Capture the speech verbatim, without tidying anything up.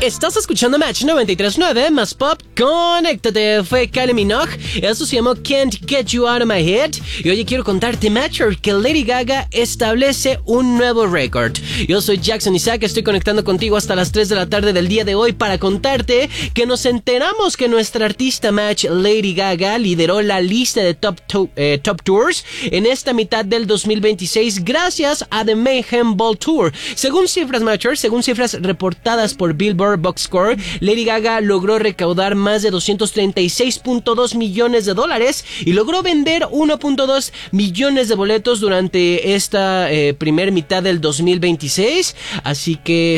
Estás escuchando Match noventa y tres punto nueve más Pop. Conéctate. Fue Kylie Minogue. Eso se llamó Can't Get You Out of My Head. Y oye, quiero contarte, Matcher, que Lady Gaga establece un nuevo récord. Yo soy Jackson Isaac. Estoy conectando contigo hasta las tres de la tarde del día de hoy para contarte que nos enteramos que nuestra artista Match, Lady Gaga, lideró la lista de top, to- eh, top tours en esta mitad del dos mil veintiséis gracias a The Mayhem Ball Tour. Según cifras, Matcher, según cifras reportadas por Billboard Boxscore, Lady Gaga logró recaudar más de doscientos treinta y seis punto dos millones de dólares y logró vender uno punto dos millones de boletos durante esta eh, primer mitad del dos mil veintiséis. Así que